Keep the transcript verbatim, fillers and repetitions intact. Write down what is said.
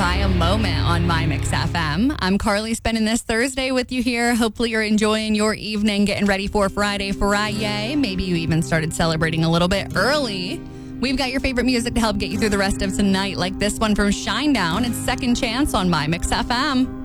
Mariah moment on My Mix F M. I'm Carly, spending this Thursday with you here. Hopefully you're enjoying your evening, getting ready for Friday Friday. Maybe you even started celebrating a little bit early. We've got your favorite music to help get you through the rest of tonight, like this one from Shinedown. It's Second Chance on My Mix F M.